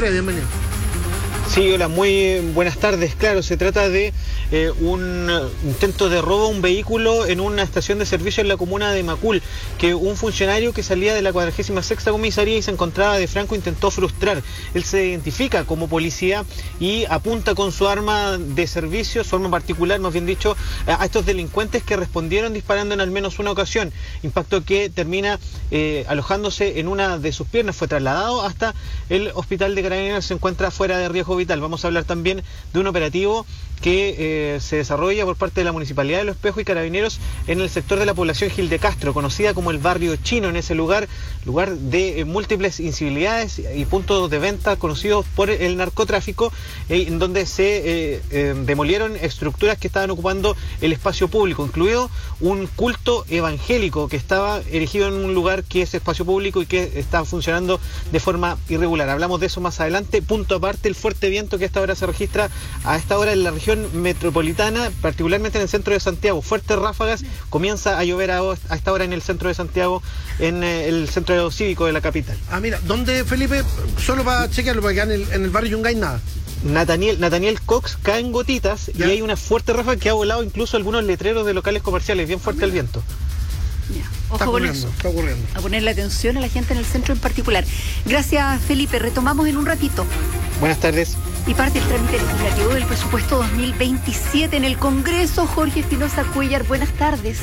Corea, bienvenido. Sí, hola, muy buenas tardes. Claro, se trata de un intento de robo a un vehículo en una estación de servicio en la comuna de Macul, que un funcionario que salía de la 46ª comisaría y se encontraba de franco intentó frustrar. Él se identifica como policía y apunta con su arma de servicio, su arma particular, más bien dicho, a estos delincuentes que respondieron disparando en al menos una ocasión. Impacto que termina alojándose en una de sus piernas. Fue trasladado hasta el hospital de Carabineros, se encuentra fuera de riesgo vital. Vamos a hablar también de un operativo que se desarrolla por parte de la Municipalidad de Los Espejos y Carabineros en el sector de la población Gil de Castro, conocida como el barrio chino. En ese lugar de múltiples incivilidades y puntos de venta conocidos por el narcotráfico, en donde se demolieron estructuras que estaban ocupando el espacio público, incluido un culto evangélico que estaba erigido en un lugar que es espacio público y que está funcionando de forma irregular. Hablamos de eso más adelante. Punto aparte, el fuerte viento que a esta hora se registra en la región metropolitana, particularmente en el centro de Santiago. Fuertes ráfagas, comienza a llover a esta hora en el centro de Santiago, en el centro cívico de la capital. Mira, ¿dónde, Felipe? Solo para chequearlo, porque acá en el barrio Yungay nada. Nathaniel Cox cae en gotitas. ¿Ya? Y hay una fuerte ráfaga que ha volado incluso algunos letreros de locales comerciales, bien fuerte el viento. Ya. Ojo con eso. Está ocurriendo. A ponerle atención a la gente en el centro en particular. Gracias, Felipe. Retomamos en un ratito. Buenas tardes. Y parte el trámite legislativo del presupuesto 2027 en el Congreso. Jorge Espinosa Cuellar, buenas tardes.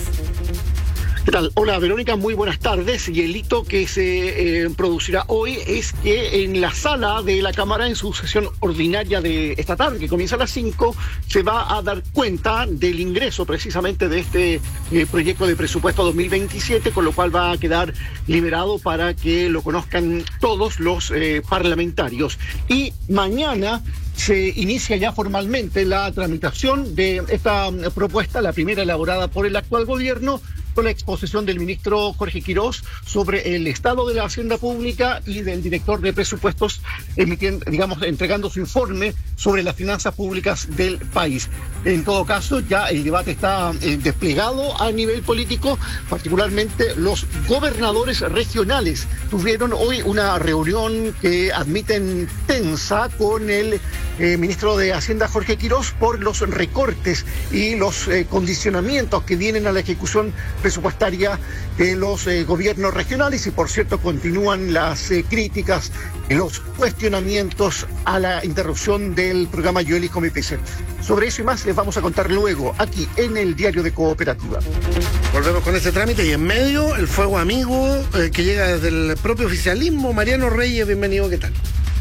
¿Qué tal? Hola, Verónica, muy buenas tardes. Y el hito que se producirá hoy es que en la sala de la Cámara, en su sesión ordinaria de esta tarde, que comienza a las 5, se va a dar cuenta del ingreso precisamente de este proyecto de presupuesto 2027, con lo cual va a quedar liberado para que lo conozcan todos los parlamentarios. Y mañana se inicia ya formalmente la tramitación de esta propuesta, la primera elaborada por el actual gobierno, con la exposición del ministro Jorge Quirós sobre el estado de la hacienda pública y del director de presupuestos entregando su informe sobre las finanzas públicas del país. En todo caso, ya el debate está desplegado a nivel político, particularmente los gobernadores regionales tuvieron hoy una reunión que admiten tensa con el ministro de Hacienda Jorge Quirós por los recortes y los condicionamientos que vienen a la ejecución presupuestaria de los gobiernos regionales. Y por cierto, continúan las críticas, los cuestionamientos a la interrupción del programa Yo elijo mi PC. Sobre eso y más les vamos a contar luego aquí en el Diario de Cooperativa. Volvemos con este trámite y en medio el fuego amigo que llega desde el propio oficialismo. Mariano Reyes, bienvenido, ¿qué tal?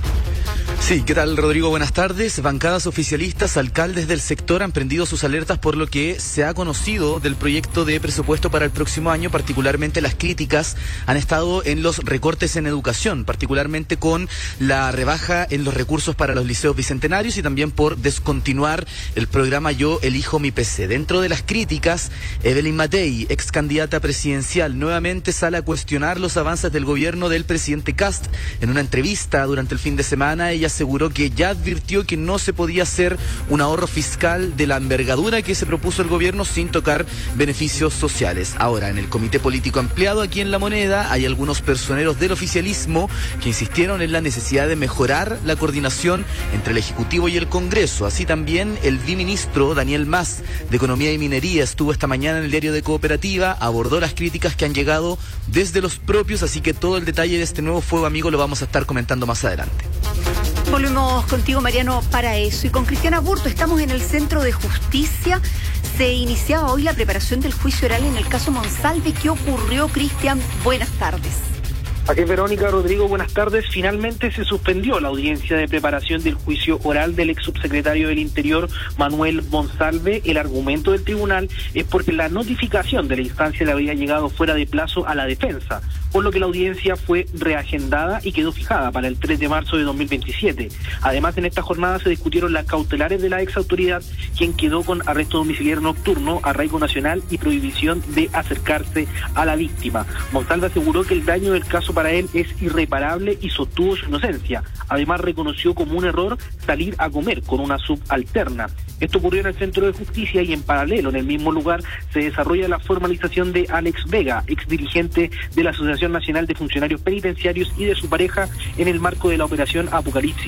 Sí, ¿qué tal, Rodrigo? Buenas tardes. Bancadas oficialistas, alcaldes del sector han prendido sus alertas por lo que se ha conocido del proyecto de presupuesto para el próximo año. Particularmente las críticas han estado en los recortes en educación, particularmente con la rebaja en los recursos para los liceos bicentenarios y también por descontinuar el programa Yo elijo mi PC. Dentro de las críticas, Evelyn Matei, ex candidata presidencial, nuevamente sale a cuestionar los avances del gobierno del presidente Kast. En una entrevista durante el fin de semana, ella aseguró que ya advirtió que no se podía hacer un ahorro fiscal de la envergadura que se propuso el gobierno sin tocar beneficios sociales. Ahora, en el Comité Político Ampliado aquí en La Moneda hay algunos personeros del oficialismo que insistieron en la necesidad de mejorar la coordinación entre el Ejecutivo y el Congreso. Así también el viceministro Daniel Mas de Economía y Minería estuvo esta mañana en el Diario de Cooperativa, abordó las críticas que han llegado desde los propios, así que todo el detalle de este nuevo fuego amigo lo vamos a estar comentando más adelante. Volvemos contigo, Mariano, para eso. Y con Cristiana Burto, estamos en el Centro de Justicia. Se iniciaba hoy la preparación del juicio oral en el caso Monsalve. ¿Qué ocurrió, Cristian? Buenas tardes. Aquí Verónica, Rodrigo, buenas tardes. Finalmente se suspendió la audiencia de preparación del juicio oral del ex subsecretario del Interior, Manuel Monsalve. El argumento del tribunal es porque la notificación de la instancia le había llegado fuera de plazo a la defensa, por lo que la audiencia fue reagendada y quedó fijada para el 3 de marzo de 2027. Además, en esta jornada se discutieron las cautelares de la ex autoridad, quien quedó con arresto domiciliario nocturno, arraigo nacional y prohibición de acercarse a la víctima. Monsalve aseguró que el daño del caso para él es irreparable y sostuvo su inocencia. Además, reconoció como un error salir a comer con una subalterna. Esto ocurrió en el Centro de Justicia y en paralelo, en el mismo lugar, se desarrolla la formalización de Alex Vega, ex dirigente de la Asociación Nacional de Funcionarios Penitenciarios, y de su pareja en el marco de la operación Apocalipsis